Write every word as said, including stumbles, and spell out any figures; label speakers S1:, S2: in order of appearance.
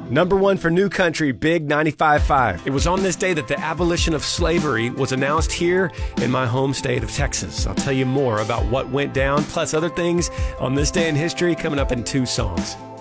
S1: Number one for New Country, Big ninety-five point five. It was on this day that the abolition of slavery was announced here in my home state of Texas. I'll tell you more about what went down, plus other things on this day in history coming up in two songs.